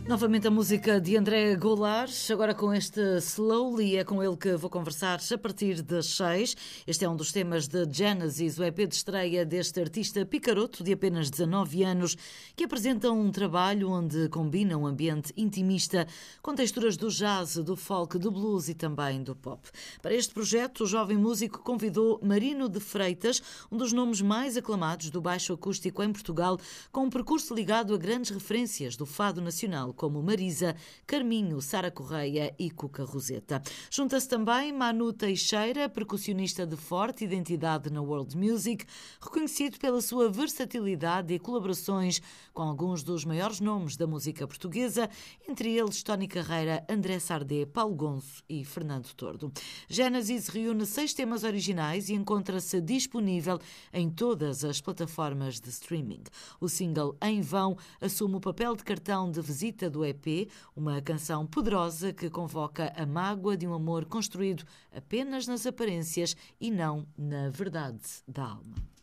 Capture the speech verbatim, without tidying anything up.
Novamente a música de André Goulart, agora com este Slowly, é com ele que vou conversar a partir das seis. Este é um dos temas de Genesis, o E P de estreia deste artista picaroto de apenas dezanove anos, que apresenta um trabalho onde combina um ambiente intimista com texturas do jazz, do folk, do blues e também do pop. Para este projeto, o jovem músico convidou Marino de Freitas, um dos nomes mais aclamados do baixo acústico em Portugal, com um percurso ligado a grandes referências do fado nacional, como Marisa, Carminho, Sara Correia e Cuca Roseta. Junta-se também Manu Teixeira, percussionista de forte identidade na world music, reconhecido pela sua versatilidade e colaborações com alguns dos maiores nomes da música portuguesa, entre eles Tony Carreira, André Sardé, Paulo Gonço e Fernando Tordo. Genesis reúne seis temas originais e encontra-se disponível em todas as plataformas de streaming. O single Em Vão assume o papel de cartão de visita do E P, uma canção poderosa que convoca a mágoa de um amor construído apenas nas aparências e não na verdade da alma.